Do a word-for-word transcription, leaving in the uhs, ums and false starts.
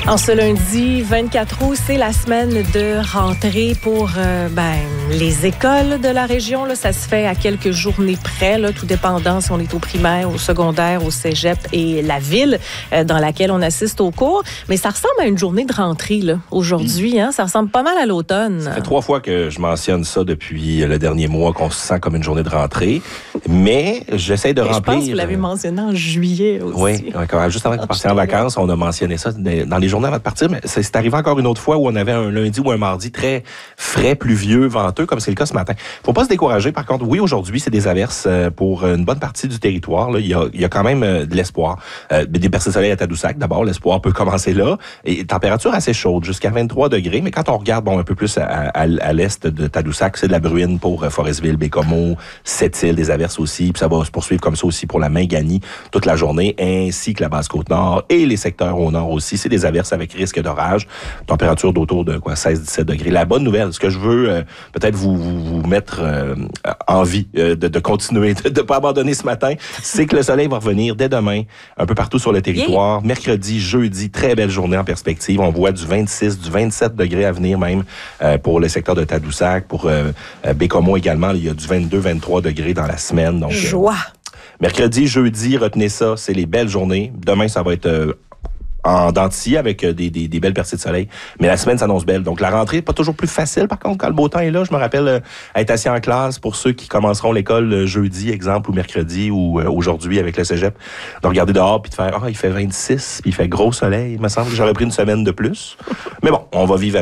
En ce lundi vingt-quatre août, c'est la semaine de rentrée pour euh, ben, les écoles de la région. Là, ça se fait à quelques journées près, là, tout dépendant si on est au primaire, au secondaire, au cégep et la ville euh, dans laquelle on assiste aux cours. Mais ça ressemble à une journée de rentrée là, aujourd'hui. Hein? Ça ressemble pas mal à l'automne. Ça fait trois fois que je mentionne ça depuis le dernier mois, qu'on se sent comme une journée de rentrée. Mais j'essaie de et remplir... Je pense que vous l'avez mentionné en juillet aussi. Oui, juste avant de partir en vacances, on a mentionné ça dans les journées avant de partir. Mais c'est arrivé encore une autre fois où on avait un lundi ou un mardi très frais, pluvieux, venteux, comme c'est le cas ce matin. Faut pas se décourager. Par contre, oui, aujourd'hui, c'est des averses pour une bonne partie du territoire. Là. Il y a, il y a quand même de l'espoir. Euh, des percées de soleil à Tadoussac, d'abord, l'espoir peut commencer là. Et température assez chaude, jusqu'à vingt-trois degrés. Mais quand on regarde bon un peu plus à, à, à l'est de Tadoussac, c'est de la bruine pour Forestville, Bécomo, Sept-Îles, des averses aussi. Puis ça va se poursuivre comme ça aussi pour la Mingani toute la journée, ainsi que la Basse-Côte-Nord et les secteurs au nord aussi. C'est des averses avec risque d'orage. Température d'autour de quoi seize à dix-sept degrés. La bonne nouvelle, ce que je veux euh, peut-être vous, vous, vous mettre euh, envie euh, de, de continuer, de ne pas abandonner ce matin, c'est que le soleil va revenir dès demain un peu partout sur le territoire. Yeah. Mercredi, jeudi, très belle journée en perspective. On voit du vingt-six, du vingt-sept degrés à venir même euh, pour le secteur de Tadoussac, pour euh, Bécomo également. Il y a du vingt-deux, vingt-trois degrés dans la semaine. Donc, Joie! Euh, mercredi, jeudi, retenez ça, c'est les belles journées. Demain, ça va être... Euh, en dents de scie avec des, des, des belles percées de soleil. Mais la semaine s'annonce belle. Donc, la rentrée n'est pas toujours plus facile, par contre, quand le beau temps est là. Je me rappelle euh, être assis en classe pour ceux qui commenceront l'école euh, jeudi, exemple, ou mercredi, ou euh, aujourd'hui avec le cégep, de regarder dehors puis de faire « Ah, il fait vingt-six, puis il fait gros soleil. » Il me semble que j'aurais pris une semaine de plus. Mais bon, on va vivre avec.